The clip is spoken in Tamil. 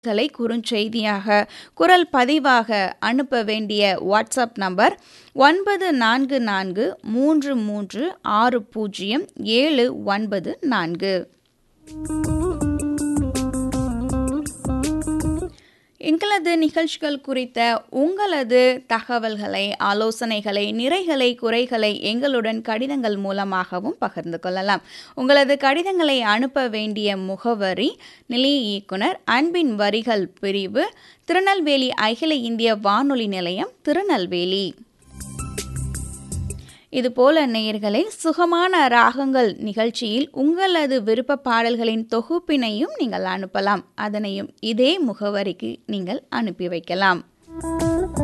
களை குறுஞ்செய்தியாக குரல் பதிவாக அனுப்ப வேண்டிய வாட்ஸ்அப் நம்பர் 9433600794. எங்களது நிகழ்ச்சிகள் குறித்த உங்களது தகவல்களை, ஆலோசனைகளை, நிறைகளை, குறைகளை எங்களுடன் கடிதங்கள் மூலமாகவும் பகிர்ந்து கொள்ளலாம். உங்களது கடிதங்களை அனுப்ப வேண்டிய முகவரி: நிலைய இயக்குனர், அன்பின் வரிகள் பிரிவு, திருநெல்வேலி அகில இந்திய வானொலி நிலையம், திருநெல்வேலி. இதுபோல நேயர்களே, சுகமான ராகங்கள் நிகழ்ச்சியில் உங்களது விருப்ப பாடல்களின் தொகுப்பினையும் நீங்கள் அனுப்பலாம். அதனையும் இதே முகவரிக்கு நீங்கள் அனுப்பி வைக்கலாம்.